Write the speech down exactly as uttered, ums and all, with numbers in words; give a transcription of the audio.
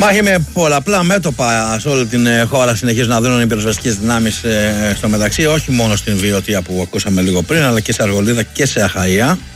Μάχη με πολλαπλά μέτωπα σε όλη την χώρα συνεχίζουν να δίνουν οι πυροσβεστικές δυνάμεις ε, στο μεταξύ, όχι μόνο στην Βιωτία που ακούσαμε λίγο πριν, αλλά και σε Αργολίδα και σε Αχαΐα.